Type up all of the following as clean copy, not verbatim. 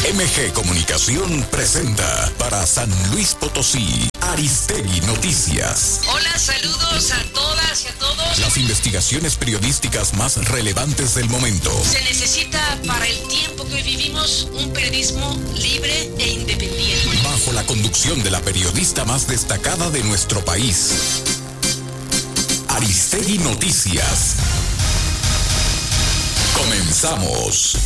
MG Comunicación presenta para San Luis Potosí, Aristegui Noticias. Hola, saludos a todas y a todos. Las investigaciones periodísticas más relevantes del momento. Se necesita para el tiempo que hoy vivimos un periodismo libre e independiente. Bajo la conducción de la periodista más destacada de nuestro país. Aristegui Noticias. Comenzamos.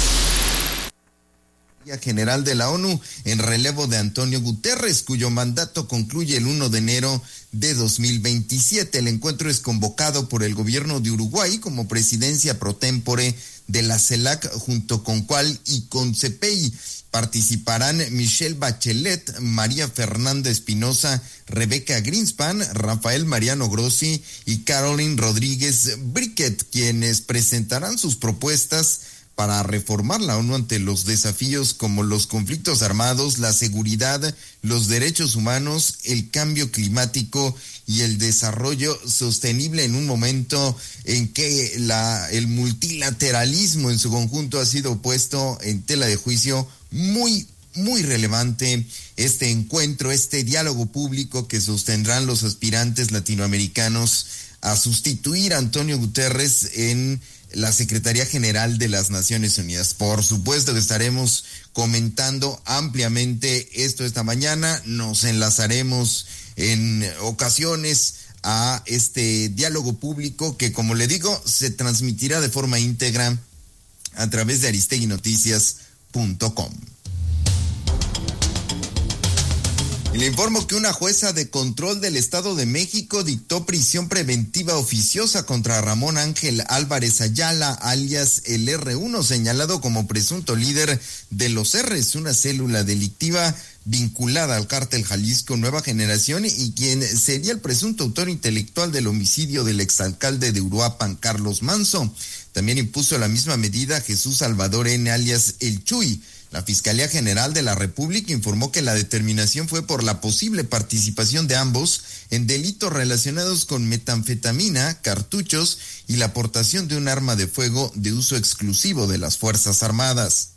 General de la ONU en relevo de Antonio Guterres, cuyo mandato concluye el 1 de enero de 2027. El encuentro es convocado por el gobierno de Uruguay como presidencia pro tempore de la CELAC, junto con Cual y con CEPEI. Participarán Michelle Bachelet, María Fernanda Espinosa, Rebeca Greenspan, Rafael Mariano Grossi y Caroline Rodríguez Briquet, quienes presentarán sus propuestas para reformar la ONU ante los desafíos como los conflictos armados, la seguridad, los derechos humanos, el cambio climático y el desarrollo sostenible, en un momento en que el multilateralismo en su conjunto ha sido puesto en tela de juicio. Muy relevante este encuentro, este diálogo público que sostendrán los aspirantes latinoamericanos a sustituir a Antonio Guterres en la Secretaría General de las Naciones Unidas. Por supuesto que estaremos comentando ampliamente esto esta mañana. Nos enlazaremos en ocasiones a este diálogo público que, como le digo, se transmitirá de forma íntegra a través de aristeguinoticias.com. Y le informo que una jueza de control del Estado de México dictó prisión preventiva oficiosa contra Ramón Ángel Álvarez Ayala, alias el R1, señalado como presunto líder de los R's, una célula delictiva vinculada al cártel Jalisco Nueva Generación y quien sería el presunto autor intelectual del homicidio del exalcalde de Uruapan, Carlos Manso. También impuso la misma medida Jesús Salvador N., alias El Chuy. La Fiscalía General de la República informó que la determinación fue por la posible participación de ambos en delitos relacionados con metanfetamina, cartuchos y la aportación de un arma de fuego de uso exclusivo de las Fuerzas Armadas.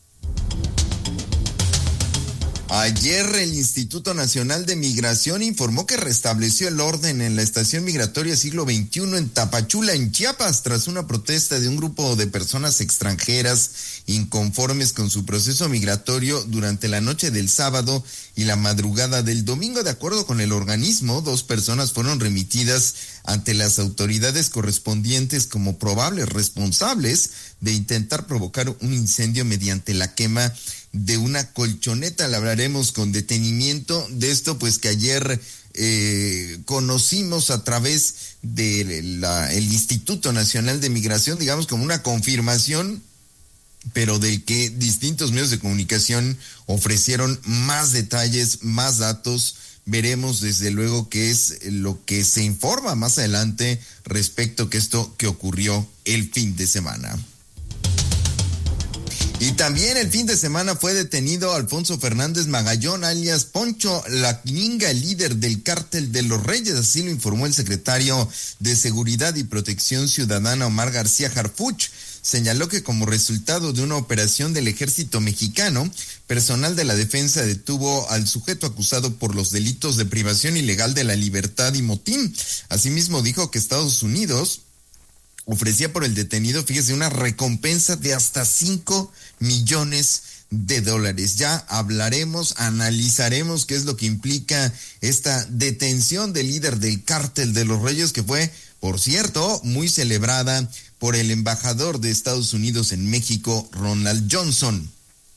Ayer el Instituto Nacional de Migración informó que restableció el orden en la estación migratoria Siglo XXI en Tapachula, en Chiapas, tras una protesta de un grupo de personas extranjeras inconformes con su proceso migratorio durante la noche del sábado y la madrugada del domingo. De acuerdo con el organismo, 2 personas fueron remitidas ante las autoridades correspondientes como probables responsables de intentar provocar un incendio mediante la quema de una colchoneta. Le hablaremos con detenimiento de esto, pues que ayer conocimos a través del Instituto Nacional de Migración, digamos como una confirmación, pero del que distintos medios de comunicación ofrecieron más detalles, más datos. Veremos desde luego qué es lo que se informa más adelante respecto a esto que ocurrió el fin de semana. Y también el fin de semana fue detenido Alfonso Fernández Magallón, alias Poncho La Ñinga, el líder del cártel de los Reyes. Así lo informó el secretario de Seguridad y Protección Ciudadana, Omar García Harfuch. Señaló que como resultado de una operación del ejército mexicano, personal de la defensa detuvo al sujeto acusado por los delitos de privación ilegal de la libertad y motín. Asimismo dijo que Estados Unidos ofrecía por el detenido, fíjese, una recompensa de hasta $5 millones. Ya hablaremos, analizaremos qué es lo que implica esta detención del líder del cártel de los Reyes, que fue, por cierto, muy celebrada por el embajador de Estados Unidos en México, Ronald Johnson.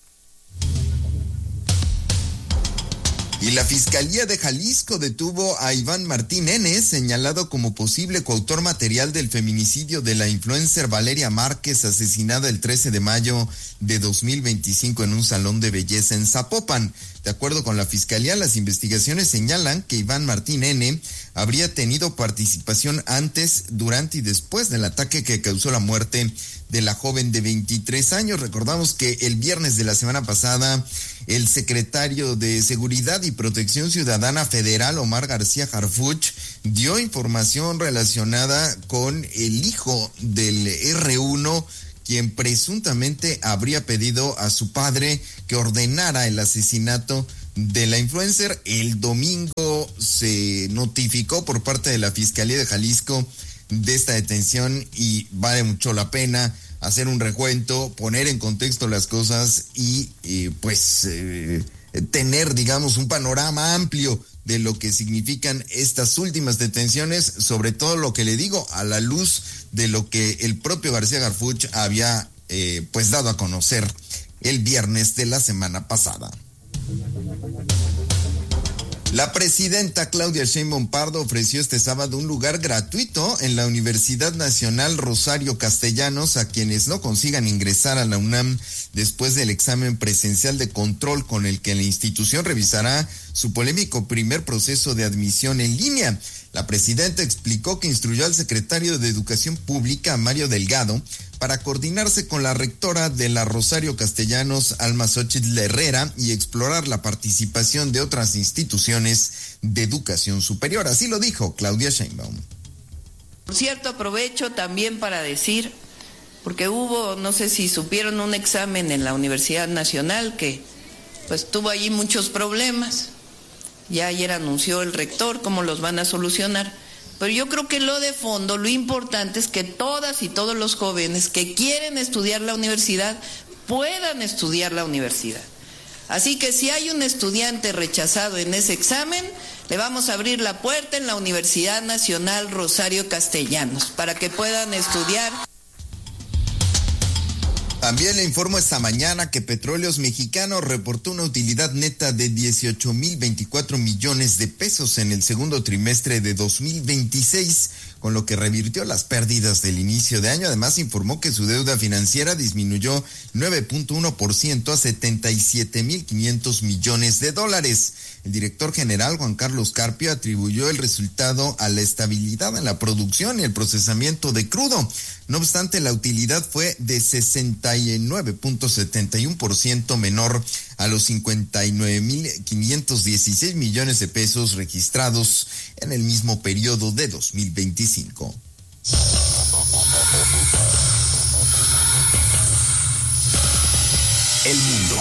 Y la Fiscalía de Jalisco detuvo a Iván Martín N., señalado como posible coautor material del feminicidio de la influencer Valeria Márquez, asesinada el 13 de mayo de 2025 en un salón de belleza en Zapopan. De acuerdo con la Fiscalía, las investigaciones señalan que Iván Martín N. habría tenido participación antes, durante y después del ataque que causó la muerte de la joven de 23 años. Recordamos que el viernes de la semana pasada, el secretario de Seguridad y Protección Ciudadana Federal, Omar García Harfuch, dio información relacionada con el hijo del R1, quien presuntamente habría pedido a su padre que ordenara el asesinato de la influencer. El domingo se notificó por parte de la Fiscalía de Jalisco de esta detención y vale mucho la pena hacer un recuento, poner en contexto las cosas y tener, digamos, un panorama amplio de lo que significan estas últimas detenciones, sobre todo lo que le digo, a la luz de lo que el propio García Harfuch había dado a conocer el viernes de la semana pasada. La presidenta Claudia Sheinbaum Pardo ofreció este sábado un lugar gratuito en la Universidad Nacional Rosario Castellanos a quienes no consigan ingresar a la UNAM después del examen presencial de control con el que la institución revisará su polémico primer proceso de admisión en línea. La presidenta explicó que instruyó al secretario de Educación Pública, Mario Delgado, para coordinarse con la rectora de la Rosario Castellanos, Alma Xochitl Herrera, y explorar la participación de otras instituciones de educación superior. Así lo dijo Claudia Sheinbaum. Por cierto, aprovecho también para decir, porque hubo, no sé si supieron, un examen en la Universidad Nacional que pues tuvo allí muchos problemas. Ya ayer anunció el rector cómo los van a solucionar. Pero yo creo que lo de fondo, lo importante es que todas y todos los jóvenes que quieren estudiar la universidad puedan estudiar la universidad. Así que si hay un estudiante rechazado en ese examen, le vamos a abrir la puerta en la Universidad Nacional Rosario Castellanos para que puedan estudiar. También le informo esta mañana que Petróleos Mexicanos reportó una utilidad neta de 18,024 millones de pesos en el segundo trimestre de 2026, con lo que revirtió las pérdidas del inicio de año. Además, informó que su deuda financiera disminuyó 9.1% a 77,500 millones de dólares. El director general, Juan Carlos Carpio, atribuyó el resultado a la estabilidad en la producción y el procesamiento de crudo. No obstante, la utilidad fue de 69.71% menor a los 59,516 millones de pesos registrados en el mismo periodo de 2025. El mundo.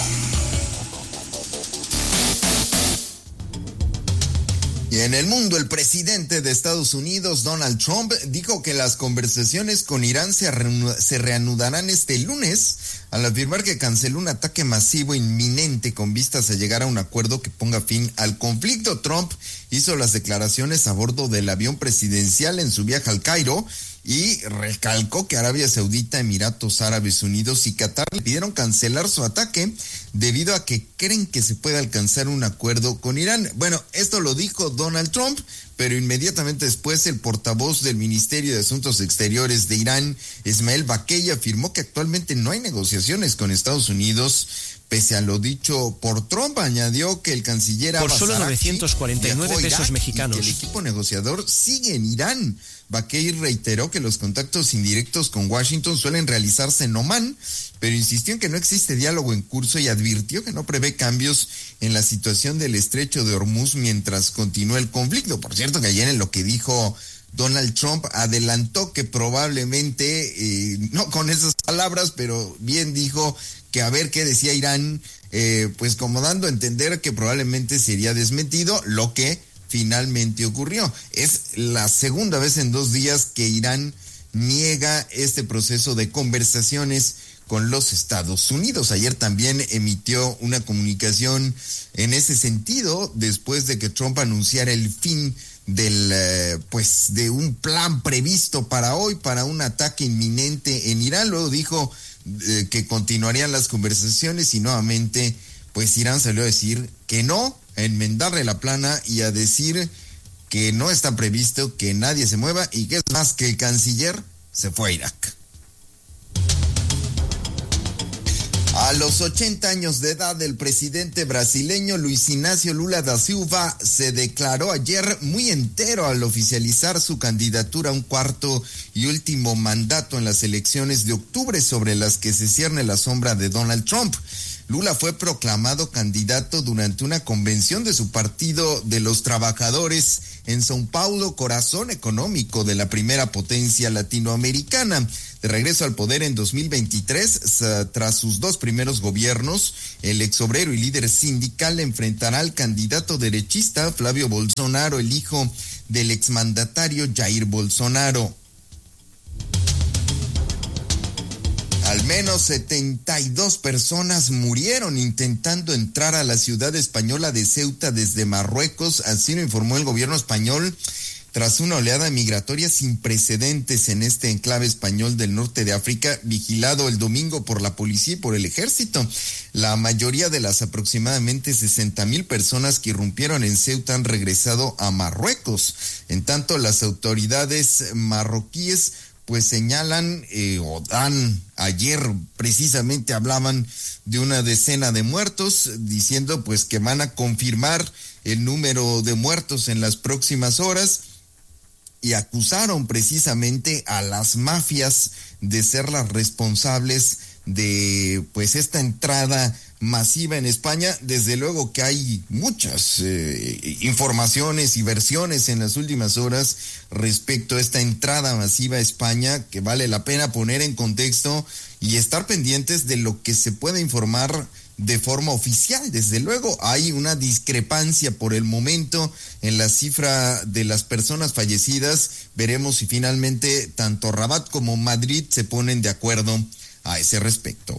Y en el mundo, el presidente de Estados Unidos, Donald Trump, dijo que las conversaciones con Irán se reanudarán este lunes al afirmar que canceló un ataque masivo inminente con vistas a llegar a un acuerdo que ponga fin al conflicto. Trump hizo las declaraciones a bordo del avión presidencial en su viaje al Cairo y recalcó que Arabia Saudita, Emiratos Árabes Unidos y Qatar le pidieron cancelar su ataque debido a que creen que se puede alcanzar un acuerdo con Irán. Bueno, esto lo dijo Donald Trump, pero inmediatamente después el portavoz del Ministerio de Asuntos Exteriores de Irán, Ismael Baquey, afirmó que actualmente no hay negociaciones con Estados Unidos. Pese a lo dicho por Trump, añadió que el canciller por solo 949 pesos mexicanos y que el equipo negociador sigue en Irán. Baquey reiteró que los contactos indirectos con Washington suelen realizarse en Omán, pero insistió en que no existe diálogo en curso y advirtió que no prevé cambios en la situación del estrecho de Hormuz mientras continúa el conflicto. Por cierto, que ayer en lo que dijo Donald Trump adelantó que probablemente, no con esas palabras, pero bien dijo que a ver qué decía Irán, pues como dando a entender que probablemente sería desmentido, lo que finalmente ocurrió. Es la segunda vez en 2 días que Irán niega este proceso de conversaciones con los Estados Unidos. Ayer también emitió una comunicación en ese sentido, después de que Trump anunciara el fin de un plan previsto para hoy, para un ataque inminente en Irán. Luego dijo que continuarían las conversaciones y nuevamente pues Irán salió a decir que no, a enmendarle la plana y a decir que no está previsto que nadie se mueva y que es más, que el canciller se fue a Irak. A los 80 años de edad, el presidente brasileño Luiz Inácio Lula da Silva se declaró ayer muy entero al oficializar su candidatura a un cuarto y último mandato en las elecciones de octubre, sobre las que se cierne la sombra de Donald Trump. Lula fue proclamado candidato durante una convención de su Partido de los Trabajadores en São Paulo, corazón económico de la primera potencia latinoamericana. De regreso al poder en 2023, tras sus dos primeros gobiernos, el exobrero y líder sindical enfrentará al candidato derechista Flavio Bolsonaro, el hijo del exmandatario Jair Bolsonaro. Al menos 72 personas murieron intentando entrar a la ciudad española de Ceuta desde Marruecos, así lo informó el gobierno español, tras una oleada migratoria sin precedentes en este enclave español del norte de África, vigilado el domingo por la policía y por el ejército. La mayoría de las aproximadamente 60,000 personas que irrumpieron en Ceuta han regresado a Marruecos. En tanto, las autoridades marroquíes pues señalan ayer precisamente hablaban de una decena de muertos, diciendo pues que van a confirmar el número de muertos en las próximas horas, y acusaron precisamente a las mafias de ser las responsables de pues esta entrada masiva en España. Desde luego que hay muchas informaciones y versiones en las últimas horas respecto a esta entrada masiva a España, que vale la pena poner en contexto y estar pendientes de lo que se puede informar de forma oficial. Desde luego hay una discrepancia por el momento en la cifra de las personas fallecidas. Veremos si finalmente tanto Rabat como Madrid se ponen de acuerdo a ese respecto.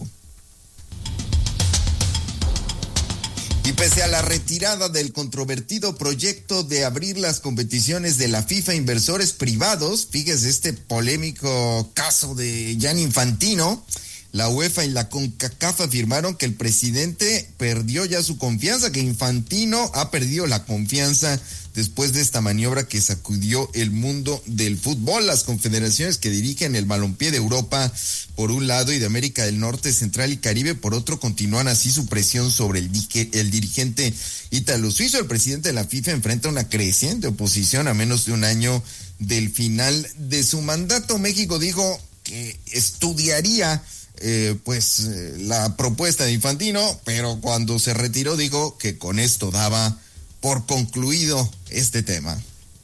Y pese a la retirada del controvertido proyecto de abrir las competiciones de la FIFA a inversores privados, fíjese este polémico caso de Gianni Infantino, la UEFA y la CONCACAF afirmaron que el presidente perdió ya su confianza, que Infantino ha perdido la confianza después de esta maniobra que sacudió el mundo del fútbol. Las confederaciones que dirigen el balompié de Europa, por un lado, y de América del Norte, Central y Caribe, por otro, continúan así su presión sobre el dirigente ítalo-suizo. El presidente de la FIFA enfrenta una creciente oposición a menos de un año del final de su mandato. México dijo que estudiaría la propuesta de Infantino, pero cuando se retiró dijo que con esto daba por concluido este tema.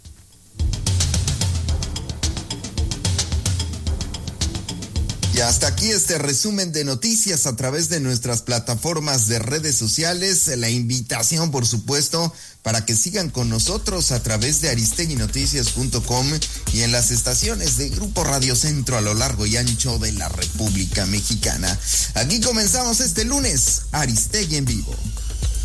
Y hasta aquí este resumen de noticias a través de nuestras plataformas de redes sociales. La invitación, por supuesto, para que sigan con nosotros a través de aristeguinoticias.com y en las estaciones de Grupo Radio Centro a lo largo y ancho de la República Mexicana. Aquí comenzamos este lunes, Aristegui en vivo.